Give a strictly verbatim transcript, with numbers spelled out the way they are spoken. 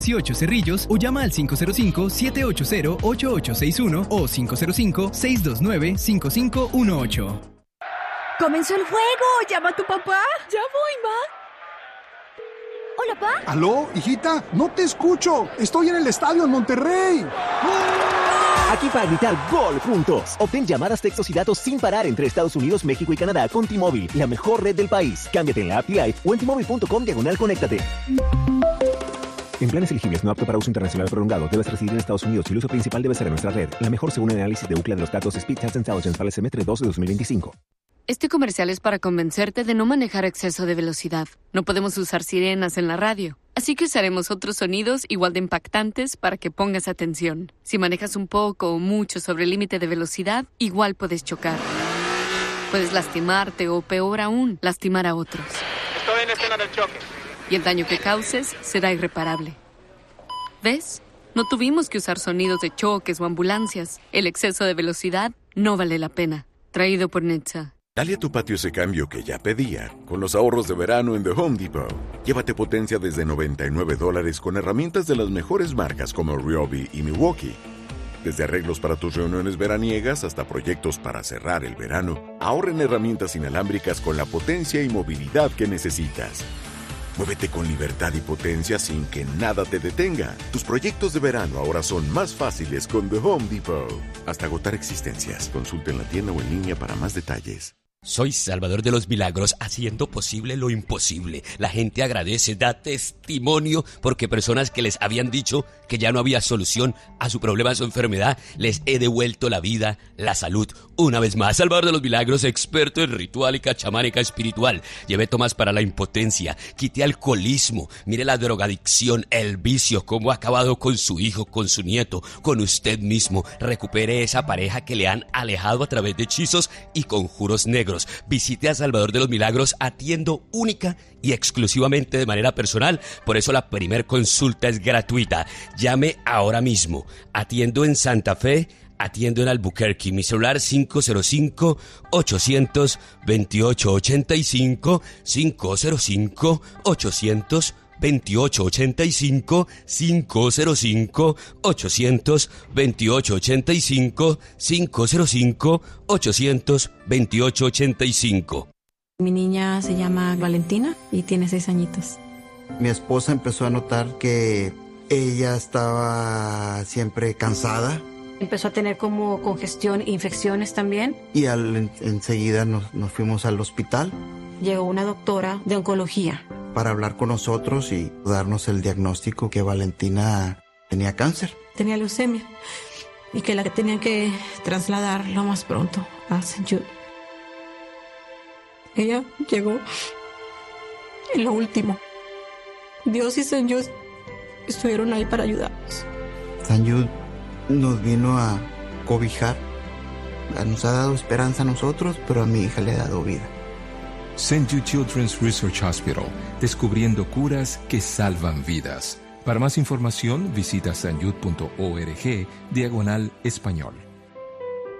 dieciocho Cerrillos o llama al cinco cero cinco, siete ocho cero, ocho ocho seis uno o cinco cero cinco, seis dos nueve, cinco cinco uno ocho. ¡Comenzó el juego! ¡Llama a tu papá! ¡Ya voy, ma! ¿Hola, pa? ¿Aló, hijita? No te escucho. Estoy en el estadio en Monterrey. Aquí para gritar gol juntos. Obtén llamadas, textos y datos sin parar entre Estados Unidos, México y Canadá con T-Mobile, la mejor red del país. Cámbiate en la app T-Life o en T Mobile punto com diagonal conéctate. En planes elegibles no apto para uso internacional prolongado, debes residir en Estados Unidos y el uso principal debe ser en nuestra red. La mejor según el análisis de Ookla de los datos Speed Test Intelligence para el semestre dos de dos mil veinticinco. Este comercial es para convencerte de no manejar a exceso de velocidad. No podemos usar sirenas en la radio, así que usaremos otros sonidos igual de impactantes para que pongas atención. Si manejas un poco o mucho sobre el límite de velocidad, igual puedes chocar. Puedes lastimarte o, peor aún, lastimar a otros. Estoy en la escena del choque. Y el daño que causes será irreparable. ¿Ves? No tuvimos que usar sonidos de choques o ambulancias. El exceso de velocidad no vale la pena. Traído por Netza. Dale a tu patio ese cambio que ya pedía, con los ahorros de verano en The Home Depot. Llévate potencia desde noventa y nueve dólares con herramientas de las mejores marcas como Ryobi y Milwaukee. Desde arreglos para tus reuniones veraniegas hasta proyectos para cerrar el verano, ahorra en herramientas inalámbricas con la potencia y movilidad que necesitas. Muévete con libertad y potencia sin que nada te detenga. Tus proyectos de verano ahora son más fáciles con The Home Depot. Hasta agotar existencias. Consulta en la tienda o en línea para más detalles. Soy Salvador de los Milagros, haciendo posible lo imposible. La gente agradece, da testimonio, porque personas que les habían dicho que ya no había solución a su problema, a su enfermedad, les he devuelto la vida, la salud. Una vez más, Salvador de los Milagros, experto en rituálica, chamánica, espiritual. Llevé tomas para la impotencia, quité alcoholismo, mire la drogadicción, el vicio, cómo ha acabado con su hijo, con su nieto, con usted mismo. Recupere esa pareja que le han alejado a través de hechizos y conjuros negros. Visite a Salvador de los Milagros, atiendo única y exclusivamente de manera personal. Por eso la primer consulta es gratuita. Llame ahora mismo. Atiendo en Santa Fe, atiendo en Albuquerque. Mi celular cinco cero cinco, ocho cero cero, dos ocho ocho cinco, cinco cero cinco, ocho cero cero, veintiocho ochenta y cinco, cinco cero cinco, ocho cero cero, veintiocho ochenta y cinco, cinco cero cinco, ocho cero cero, veintiocho ochenta y cinco. Mi niña se llama Valentina y tiene seis añitos. Mi esposa empezó a notar que ella estaba siempre cansada. Empezó a tener como congestión e infecciones también. Y al, en, enseguida nos, nos fuimos al hospital. Llegó una doctora de oncología para hablar con nosotros y darnos el diagnóstico que Valentina tenía cáncer. Tenía leucemia y que la tenían que trasladar lo más pronto a Saint Jude. Ella llegó en lo último. Dios y Saint Jude estuvieron ahí para ayudarnos. Saint Jude nos vino a cobijar. Nos ha dado esperanza a nosotros, pero a mi hija le ha dado vida. Saint Jude Children's Research Hospital, descubriendo curas que salvan vidas. Para más información, visita sanjude punto org, diagonal español.